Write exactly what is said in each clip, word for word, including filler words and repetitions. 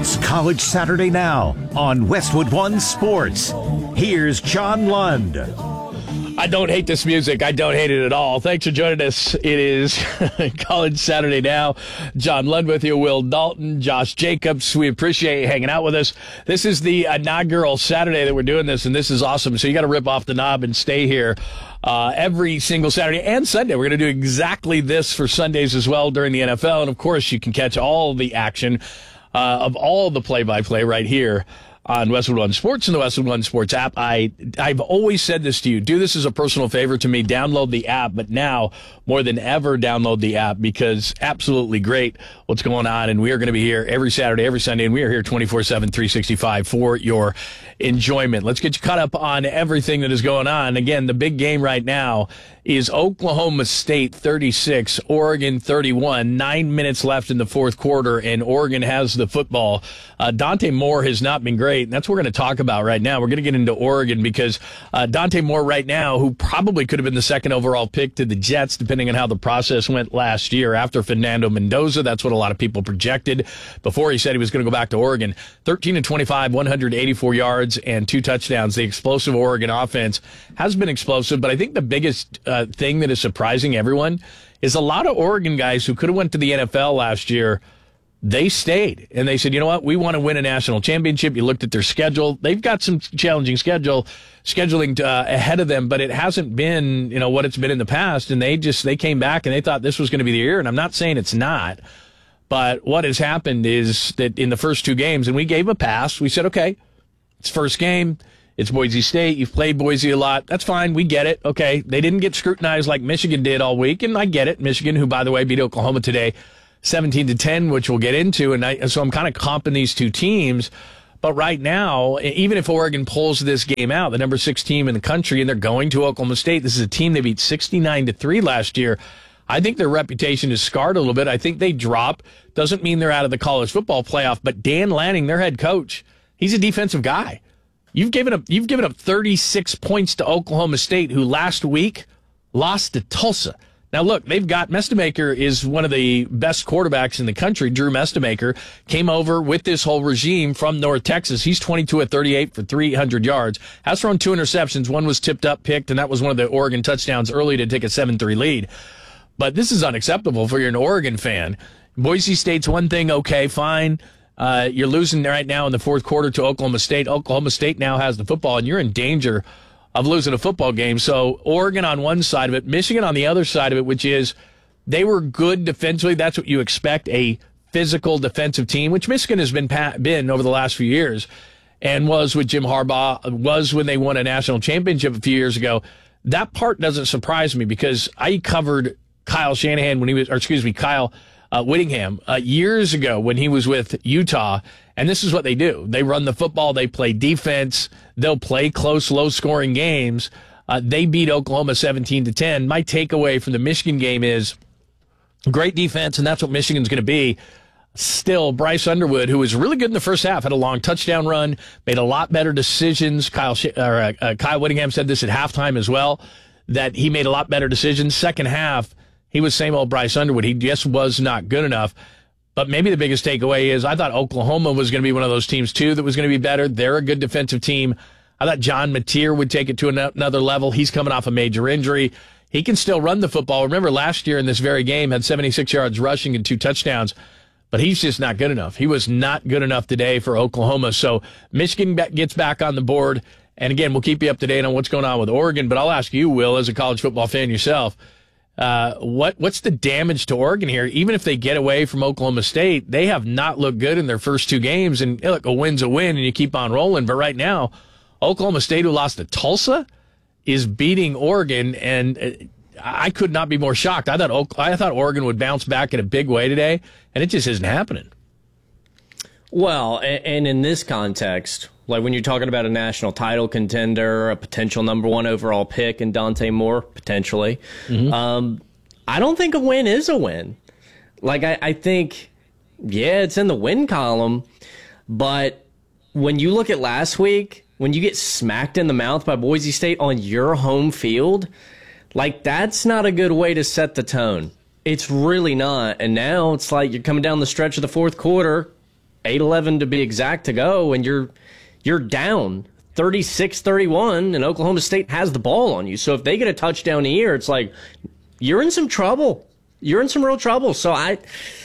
It's College Saturday Now on Westwood One Sports. Here's John Lund. I don't hate this music. I don't hate it at all. Thanks for joining us. It is College Saturday Now. John Lund with you, Will Dalton, Josh Jacobs. We appreciate you hanging out with us. This is the inaugural Saturday that we're doing this, and this is awesome. So you got to rip off the knob and stay here uh, every single Saturday and Sunday. We're going to do exactly this for Sundays as well during the N F L. And, of course, you can catch all the action uh, of all the play-by-play right here on Westwood One Sports and the Westwood One Sports app. I, I've always said this to you. Do this as a personal favor to me. Download the app, but now more than ever, download the app because absolutely great what's going on. And we are going to be here every Saturday, every Sunday, and we are here twenty-four seven, three sixty-five for your enjoyment. Let's get you caught up on everything that is going on. Again, the big game right now is Oklahoma State thirty-six, Oregon thirty-one. Nine minutes left in the fourth quarter, and Oregon has the football. Uh, Dante Moore has not been great, and that's what we're going to talk about right now. We're going to get into Oregon because uh, Dante Moore right now, who probably could have been the second overall pick to the Jets, depending on how the process went last year after Fernando Mendoza. That's what a lot of people projected before he said he was going to go back to Oregon. thirteen and twenty-five, one hundred eighty-four yards, and two touchdowns. The explosive Oregon offense has been explosive, but I think the biggest uh, thing that is surprising everyone is a lot of Oregon guys who could have went to the N F L last year. They stayed, and they said, you know what, we want to win a national championship. You looked at their schedule. They've got some challenging schedule scheduling uh, ahead of them, but it hasn't been, you know, what it's been in the past, and they just they came back, and they thought this was going to be the year, and I'm not saying it's not, but what has happened is that in the first two games, and we gave a pass, we said, okay, it's first game, it's Boise State, you've played Boise a lot, that's fine, we get it, okay, they didn't get scrutinized like Michigan did all week, and I get it, Michigan, who, by the way, beat Oklahoma today, seventeen to ten, which we'll get into, and I, so I'm kind of comping these two teams. But right now, even if Oregon pulls this game out, the number six team in the country, and they're going to Oklahoma State, this is a team they beat sixty-nine to three last year. I think their reputation is scarred a little bit. I think they drop. Doesn't mean they're out of the college football playoff, but Dan Lanning, their head coach, he's a defensive guy. You've given up, you've given up thirty-six points to Oklahoma State, who last week lost to Tulsa. Now, look, they've got Mestamaker is one of the best quarterbacks in the country. Drew Mestamaker came over with this whole regime from North Texas. He's twenty-two at thirty-eight for three hundred yards. Has thrown two interceptions. One was tipped up, picked, and that was one of the Oregon touchdowns early to take a seven three lead. But this is unacceptable for you're an Oregon fan. Boise State's one thing, okay, fine. Uh, you're losing right now in the fourth quarter to Oklahoma State. Oklahoma State now has the football, and you're in danger of losing a football game. So Oregon on one side of it, Michigan on the other side of it, which is they were good defensively. That's what you expect, a physical defensive team, which Michigan has been been over the last few years and was with Jim Harbaugh, was when they won a national championship a few years ago. That part doesn't surprise me because I covered Kyle Shanahan when he was, or excuse me, Kyle uh, Whittingham uh, years ago when he was with Utah. And this is what they do. They run the football. They play defense. They'll play close, low-scoring games. Uh, they beat Oklahoma seventeen to ten. My takeaway from the Michigan game is great defense, and that's what Michigan's going to be. Still, Bryce Underwood, who was really good in the first half, had a long touchdown run, made a lot better decisions. Kyle, or, uh, uh, Kyle Whittingham said this at halftime as well, that he made a lot better decisions. Second half, he was same old Bryce Underwood. He just was not good enough. But maybe the biggest takeaway is I thought Oklahoma was going to be one of those teams, too, that was going to be better. They're a good defensive team. I thought John Mateer would take it to another level. He's coming off a major injury. He can still run the football. Remember, last year in this very game, had seventy-six yards rushing and two touchdowns. But he's just not good enough. He was not good enough today for Oklahoma. So Michigan gets back on the board. And, again, we'll keep you up to date on what's going on with Oregon. But I'll ask you, Will, as a college football fan yourself, Uh, what what's the damage to Oregon here? Even if they get away from Oklahoma State, they have not looked good in their first two games. And look, a win's a win, and you keep on rolling. But right now, Oklahoma State, who lost to Tulsa, is beating Oregon, and I could not be more shocked. I thought I thought Oregon would bounce back in a big way today, and it just isn't happening. Well, and in this context, like when you're talking about a national title contender, a potential number one overall pick in Dante Moore, potentially, mm-hmm. um, I don't think a win is a win. Like, I, I think, yeah, it's in the win column, but when you look at last week, when you get smacked in the mouth by Boise State on your home field, like, that's not a good way to set the tone. It's really not. And now it's like you're coming down the stretch of the fourth quarter, eight eleven to be exact to go, and you're you're down thirty-six thirty-one, and Oklahoma State has the ball on you. So if they get a touchdown a year, it's like you're in some trouble. You're in some real trouble. So I,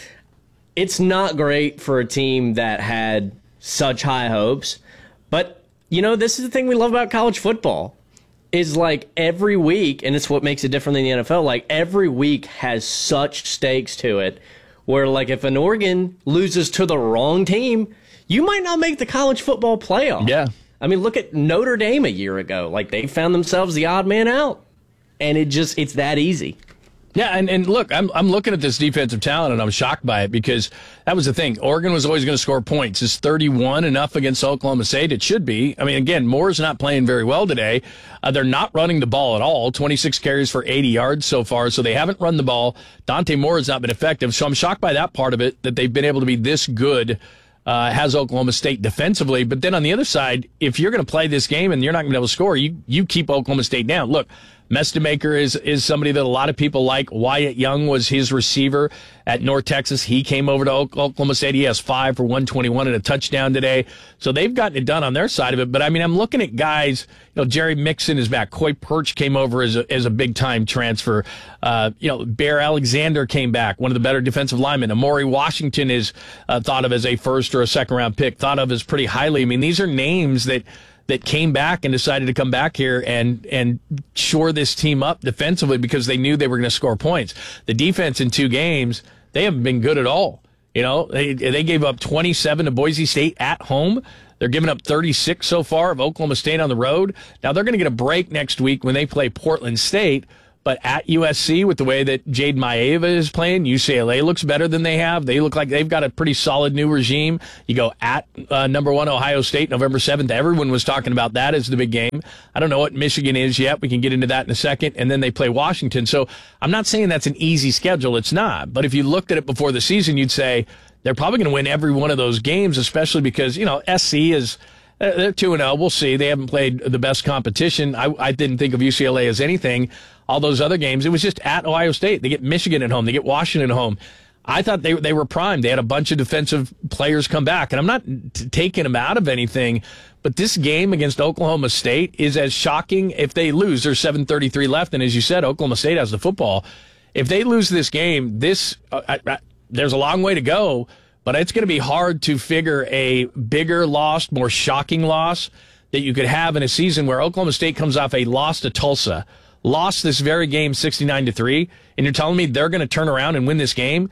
it's not great for a team that had such high hopes. But, you know, this is the thing we love about college football. Is like every week, and it's what makes it different than the N F L, like every week has such stakes to it where like if an Oregon loses to the wrong team, you might not make the college football playoff. Yeah. I mean, look at Notre Dame a year ago. Like they found themselves the odd man out, and it just, it's that easy. Yeah, and, and look, I'm I'm looking at this defensive talent, and I'm shocked by it because that was the thing. Oregon was always going to score points. Is thirty-one enough against Oklahoma State? It should be. I mean, again, Moore's not playing very well today. Uh, they're not running the ball at all. twenty-six carries for eighty yards so far, so they haven't run the ball. Dante Moore has not been effective, so I'm shocked by that part of it, that they've been able to be this good. Uh, has Oklahoma State defensively. But then on the other side, if you're going to play this game and you're not going to be able to score, you you keep Oklahoma State down. Look, Mestemaker is is somebody that a lot of people like. Wyatt Young was his receiver at North Texas. He came over to Oklahoma State. He has five for one twenty-one and a touchdown today. So they've gotten it done on their side of it. But, I mean, I'm looking at guys, you know, Jerry Mixon is back. Coy Perch came over as a, as a big-time transfer. Uh, you know, Bear Alexander came back, one of the better defensive linemen. Amari Washington is uh, thought of as a first or a second-round pick, thought of as pretty highly. I mean, these are names that – that came back and decided to come back here and and shore this team up defensively because they knew they were going to score points. The defense in two games, they haven't been good at all. You know, they they gave up twenty-seven to Boise State at home. They're giving up thirty-six so far of Oklahoma State on the road. Now they're going to get a break next week when they play Portland State. But at U S C, with the way that Jade Maeva is playing, U C L A looks better than they have. They look like they've got a pretty solid new regime. You go at uh, number one Ohio State, November seventh. Everyone was talking about that as the big game. I don't know what Michigan is yet. We can get into that in a second. And then they play Washington. So I'm not saying that's an easy schedule. It's not. But if you looked at it before the season, you'd say they're probably going to win every one of those games, especially because, you know, S C is... They're two and oh. We'll see. They haven't played the best competition. I, I didn't think of U C L A as anything. All those other games, it was just at Ohio State. They get Michigan at home. They get Washington at home. I thought they they were primed. They had a bunch of defensive players come back. And I'm not t- taking them out of anything, but this game against Oklahoma State is as shocking. If they lose, there's seven thirty-three left. And as you said, Oklahoma State has the football. If they lose this game, this uh, I, I, there's a long way to go. But it's going to be hard to figure a bigger loss, more shocking loss that you could have in a season where Oklahoma State comes off a loss to Tulsa, lost this very game sixty-nine to three, and you're telling me they're going to turn around and win this game?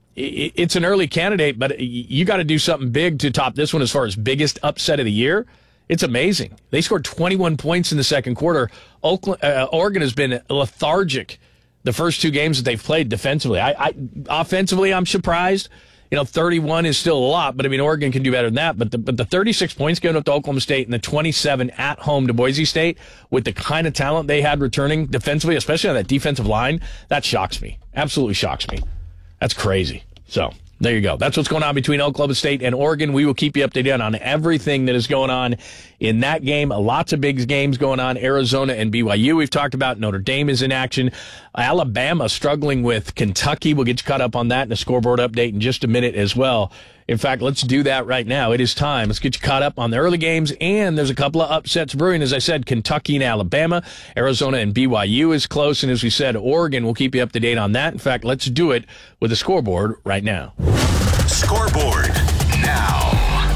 It's an early candidate, but you got to do something big to top this one as far as biggest upset of the year. It's amazing. They scored twenty-one points in the second quarter. Oakland, uh, Oregon has been lethargic the first two games that they've played defensively. I, I offensively, I'm surprised. You know, thirty-one is still a lot, but I mean, Oregon can do better than that. But the, but the thirty-six points given up to Oklahoma State and the twenty-seven at home to Boise State with the kind of talent they had returning defensively, especially on that defensive line, that shocks me. Absolutely shocks me. That's crazy. So there you go. That's what's going on between Oklahoma State and Oregon. We will keep you updated on everything that is going on in that game. Lots of big games going on. Arizona and B Y U we've talked about. Notre Dame is in action. Alabama struggling with Kentucky. We'll get you caught up on that in a scoreboard update in just a minute as well. In fact, let's do that right now. It is time. Let's get you caught up on the early games, and there's a couple of upsets brewing. As I said, Kentucky and Alabama, Arizona and B Y U is close, and as we said, Oregon will keep you up to date on that. In fact, let's do it with a scoreboard right now. Scoreboard now.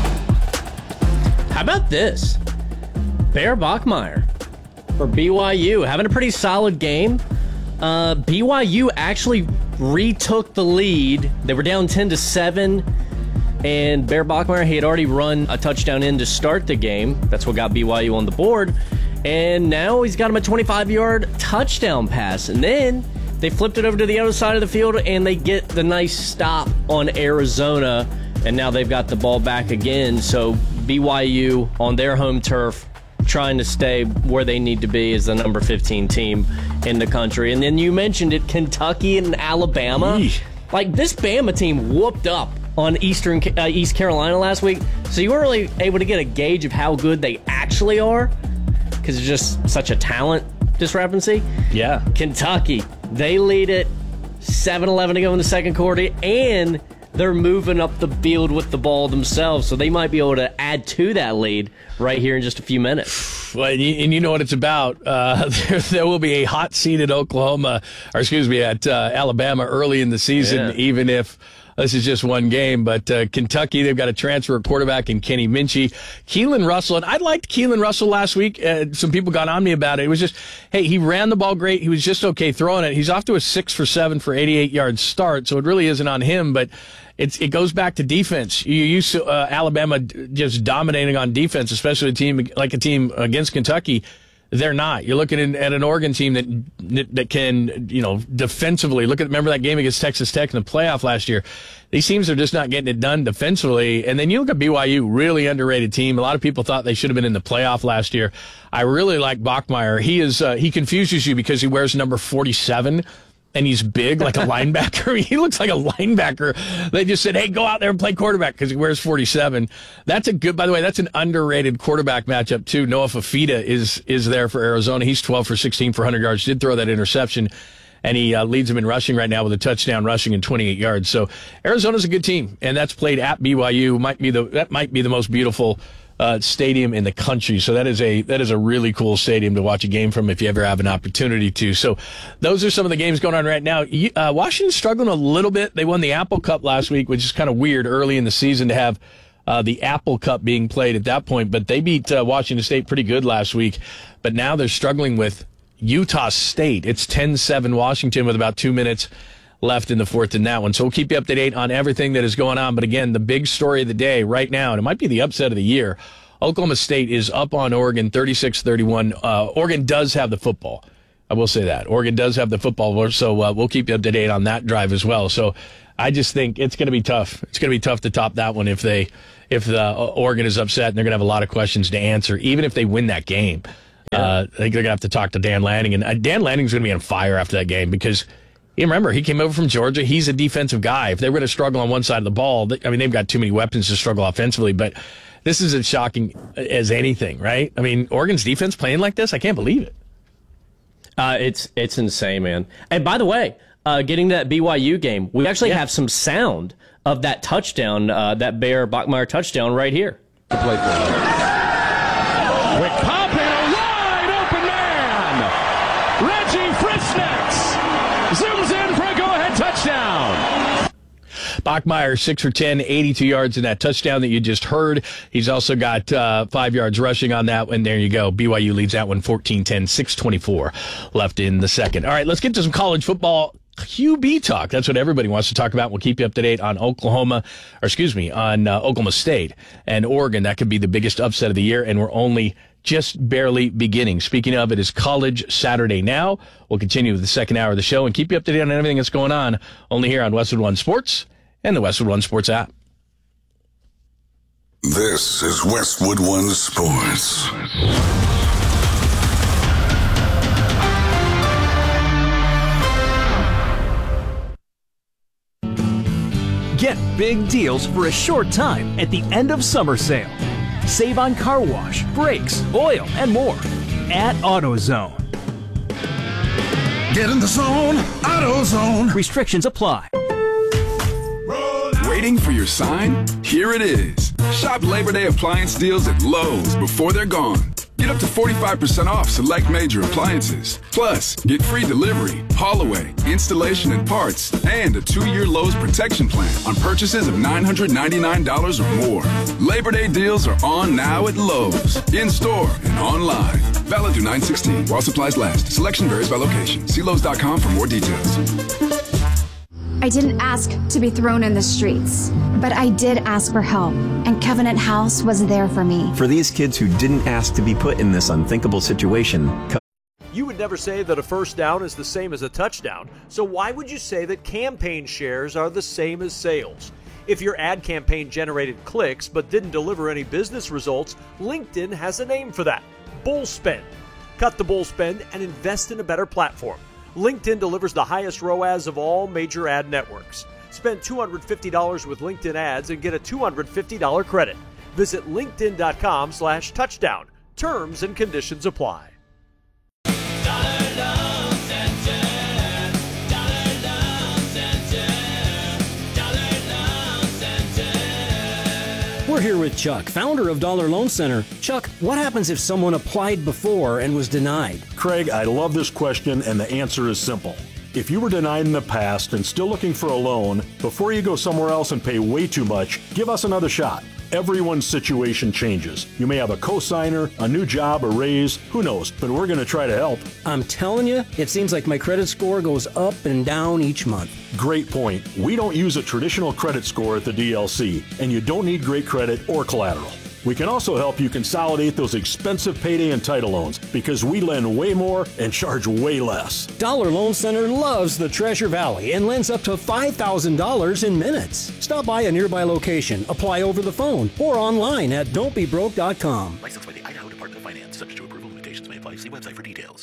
How about this? Bear Bachmeier for B Y U having a pretty solid game. Uh, B Y U actually retook the lead. They were down ten to seven. And Bear Bachmeier, he had already run a touchdown in to start the game. That's what got B Y U on the board. And now he's got him a twenty-five-yard touchdown pass. And then they flipped it over to the other side of the field, and they get the nice stop on Arizona. And now they've got the ball back again. So B Y U on their home turf trying to stay where they need to be as the number fifteen team in the country. And then you mentioned it, Kentucky and Alabama. Eesh. Like, this Bama team whooped up on Eastern uh, East Carolina last week, so you weren't really able to get a gauge of how good they actually are because it's just such a talent discrepancy. Yeah. Kentucky, they lead it seven eleven to go in the second quarter, and they're moving up the field with the ball themselves, so they might be able to add to that lead right here in just a few minutes. Well, and you, and you know what it's about. Uh, there, there will be a hot seat at Oklahoma, or excuse me, at uh, Alabama early in the season, yeah. even if this is just one game. But uh, Kentucky, they've got a transfer quarterback in Kenny Minchie. Keelan Russell, and I liked Keelan Russell last week. Uh, some people got on me about it. It was just, hey, he ran the ball great. He was just okay throwing it. He's off to a six for seven for eighty-eight yard start, so it really isn't on him. But it's it goes back to defense. You used to uh, Alabama just dominating on defense, especially a team like a team against Kentucky. They're not. You're looking at an Oregon team that that can, you know, defensively. Look at remember that game against Texas Tech in the playoff last year. These teams are just not getting it done defensively. And then you look at B Y U, really underrated team. A lot of people thought they should have been in the playoff last year. I really like Bachmeier. He is uh, he confuses you because he wears number forty-seven. And he's big, like a linebacker. He looks like a linebacker. They just said, hey, go out there and play quarterback because he wears forty-seven. That's a good, by the way, that's an underrated quarterback matchup, too. Noah Fafita is is there for Arizona. He's twelve for sixteen for one hundred yards. Did throw that interception, and he uh, leads them in rushing right now with a touchdown rushing and twenty-eight yards. So Arizona's a good team, and that's played at B Y U. Might be the That might be the most beautiful Uh, stadium in the country. So that is a that is a really cool stadium to watch a game from if you ever have an opportunity to. So those are some of the games going on right now. Uh, Washington's struggling a little bit. They won the Apple Cup last week, which is kind of weird early in the season to have uh, the Apple Cup being played at that point. But they beat uh, Washington State pretty good last week. But now they're struggling with Utah State. It's ten seven Washington with about two minutes left in the fourth in that one. So we'll keep you up to date on everything that is going on. But again, the big story of the day right now, and it might be the upset of the year, Oklahoma State is up on Oregon thirty-six thirty-one. Uh, Oregon does have the football. I will say that. Oregon does have the football, so uh, we'll keep you up to date on that drive as well. So I just think it's going to be tough. It's going to be tough to top that one if they, if the uh, Oregon is upset, and they're going to have a lot of questions to answer, even if they win that game. Yeah. Uh, I think they're going to have to talk to Dan Lanning, and uh, Dan Lanning's going to be on fire after that game because you remember, he came over from Georgia. He's a defensive guy. If they were going to struggle on one side of the ball, they, I mean, they've got too many weapons to struggle offensively, but this is as shocking as anything, right? I mean, Oregon's defense playing like this, I can't believe it. Uh, it's it's insane, man. And by the way, uh, getting that B Y U game, we actually yeah. have some sound of that touchdown, uh, that Bear Bachmeier touchdown right here. To play for. Quick pop and a wide open man. Reggie Frisnex zooms in for a go-ahead touchdown. Bachmeier, six for ten, eighty-two yards in that touchdown that you just heard. He's also got uh, five yards rushing on that one. There you go. B Y U leads that one fourteen ten, six twenty-four left in the second. All right, let's get to some college football Q B talk. That's what everybody wants to talk about. We'll keep you up to date on Oklahoma, or excuse me, on uh, Oklahoma State and Oregon. That could be the biggest upset of the year, and we're only just barely beginning. Speaking of, it is College Saturday now. We'll continue with the second hour of the show and keep you up to date on everything that's going on only here on Westwood One Sports and the Westwood One Sports app. This is Westwood One Sports. Get big deals for a short time at the end of summer sale. Save on car wash, brakes, oil, and more at AutoZone. Get in the zone, AutoZone. Restrictions apply. Waiting for your sign? Here it is. Shop Labor Day appliance deals at Lowe's before they're gone. Get up to forty-five percent off select major appliances. Plus, get free delivery, haul away, installation and parts, and a two-year Lowe's protection plan on purchases of nine hundred ninety-nine dollars or more. Labor Day deals are on now at Lowe's, in-store and online. Valid through nine sixteen while supplies last. Selection varies by location. See Lowe's dot com for more details. I didn't ask to be thrown in the streets, but I did ask for help, and Covenant House was there for me. For these kids who didn't ask to be put in this unthinkable situation, Co- You would never say that a first down is the same as a touchdown, so why would you say that campaign shares are the same as sales? If your ad campaign generated clicks but didn't deliver any business results, LinkedIn has a name for that: bull spend. Cut the bull spend and invest in a better platform. LinkedIn delivers the highest R O A S of all major ad networks. Spend two hundred fifty dollars with LinkedIn ads and get a two hundred fifty dollars credit. Visit linkedin.com slash touchdown. Terms and conditions apply. We're here with Chuck, founder of Dollar Loan Center. Chuck, what happens if someone applied before and was denied? Craig, I love this question, and the answer is simple. If you were denied in the past and still looking for a loan, before you go somewhere else and pay way too much, give us another shot. Everyone's situation changes. You may have a cosigner, a new job, a raise, who knows, but we're going to try to help. I'm telling you, it seems like my credit score goes up and down each month. Great point. We don't use a traditional credit score at the D L C, and you don't need great credit or collateral. We can also help you consolidate those expensive payday and title loans because we lend way more and charge way less. Dollar Loan Center loves the Treasure Valley and lends up to five thousand dollars in minutes. Stop by a nearby location, apply over the phone, or online at don't be broke dot com. Licensed by the Idaho Department of Finance. Subject to approval. Limitations may apply. See website for details.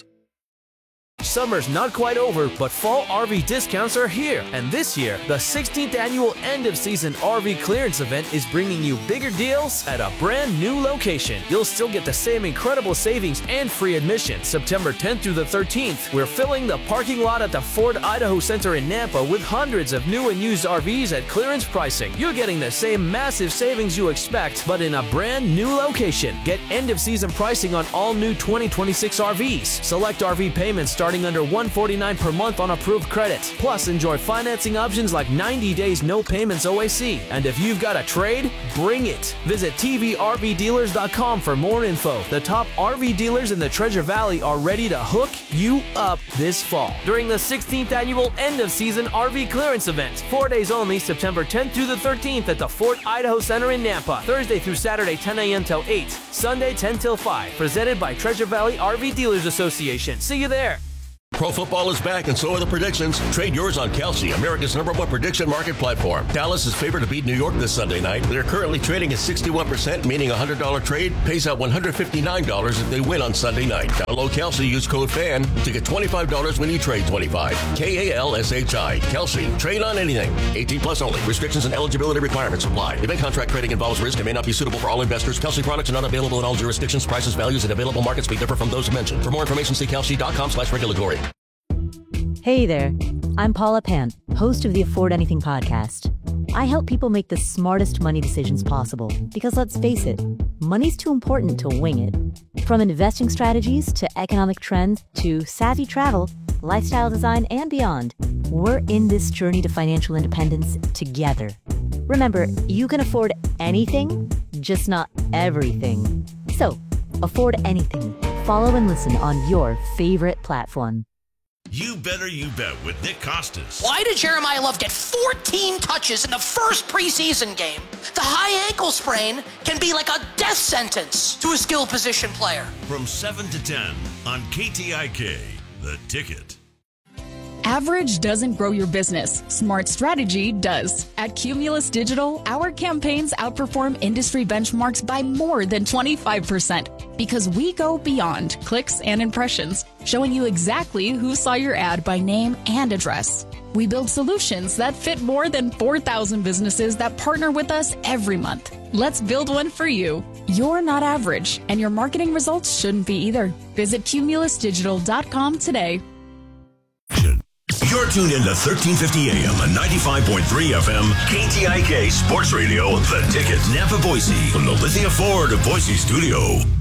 Summer's not quite over, but fall R V discounts are here. And this year, the sixteenth annual end-of-season R V clearance event is bringing you bigger deals at a brand new location. You'll still get the same incredible savings and free admission. September tenth through the thirteenth, we're filling the parking lot at the Ford Idaho Center in Nampa with hundreds of new and used R Vs at clearance pricing. You're getting the same massive savings you expect, but in a brand new location. Get end-of-season pricing on all new twenty twenty-six R Vs. Select R V payments starting under one hundred forty-nine dollars per month on approved credit. Plus, enjoy financing options like ninety days no payments O A C. And if you've got a trade, bring it. Visit T V R V dealers dot com for more info. The top R V dealers in the Treasure Valley are ready to hook you up this fall during the sixteenth annual end-of-season R V clearance event. Four days only, September tenth through the thirteenth at the Fort Idaho Center in Nampa. Thursday through Saturday, ten a.m. till eight. Sunday, ten till five. Presented by Treasure Valley R V Dealers Association. See you there. Pro football is back, and so are the predictions. Trade yours on Kelsey, America's number one prediction market platform. Dallas is favored to beat New York this Sunday night. They're currently trading at sixty-one percent, meaning a one hundred dollars trade pays out one hundred fifty-nine dollars if they win on Sunday night. Download Kelsey, use code FAN to get twenty-five dollars when you trade twenty-five dollars. K A L S H I. Kelsey. Trade on anything. eighteen plus only. Restrictions and eligibility requirements apply. Event contract trading involves risk and may not be suitable for all investors. Kelsey products are not available in all jurisdictions. Prices, values, and available markets may differ from those mentioned. For more information, see kelsey dot com slash regulatory. Hey there, I'm Paula Pant, host of the Afford Anything podcast. I help people make the smartest money decisions possible because let's face it, money's too important to wing it. From investing strategies to economic trends to savvy travel, lifestyle design, and beyond, we're in this journey to financial independence together. Remember, you can afford anything, just not everything. So, afford anything. Follow and listen on your favorite platform. You Better You Bet with Nick Costas. Why did Jeremiah Love get fourteen touches in the first preseason game? The high ankle sprain can be like a death sentence to a skill position player. From seven to ten on K T I K, The Ticket. Average doesn't grow your business. Smart strategy does. At Cumulus Digital, our campaigns outperform industry benchmarks by more than twenty-five percent because we go beyond clicks and impressions, showing you exactly who saw your ad by name and address. We build solutions that fit more than four thousand businesses that partner with us every month. Let's build one for you. You're not average, and your marketing results shouldn't be either. Visit cumulus digital dot com today. You're tuned in to thirteen fifty A M and ninety-five point three F M, K T I K Sports Radio, The Ticket, Nampa, Boise, from the Lithia Ford of Boise studio.